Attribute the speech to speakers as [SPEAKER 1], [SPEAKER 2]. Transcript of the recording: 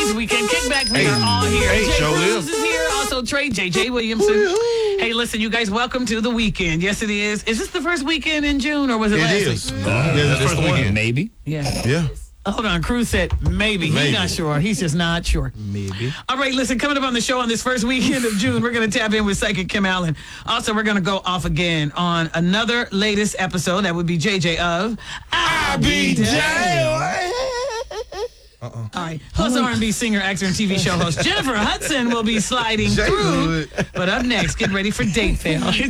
[SPEAKER 1] Today's Weekend Kickback. We are all here.
[SPEAKER 2] Hey,
[SPEAKER 1] Jay
[SPEAKER 2] show
[SPEAKER 1] Cruz
[SPEAKER 2] live.
[SPEAKER 1] is here. Also, Trey, J.J. Williamson. Hey, listen, you guys, welcome to the weekend. Yes, it is. Is this the first weekend in June, or was it last
[SPEAKER 2] It is.
[SPEAKER 1] week?
[SPEAKER 2] Yeah, that's the first weekend.
[SPEAKER 3] Maybe.
[SPEAKER 1] Yeah.
[SPEAKER 2] Yeah.
[SPEAKER 1] Hold on, Cruz said maybe. He's
[SPEAKER 2] Maybe.
[SPEAKER 1] not sure. He's just not sure.
[SPEAKER 3] Maybe.
[SPEAKER 1] All right, listen, coming up on the show on this first weekend of June, we're going to tap in with Psychic Kim Allen. Also, we're going to go off again on another latest episode. That would be JJ of I Be Damned. All right. Plus, R&B singer, actor, and TV show host Jennifer Hudson will be sliding through. But up next, get ready for Date Fail.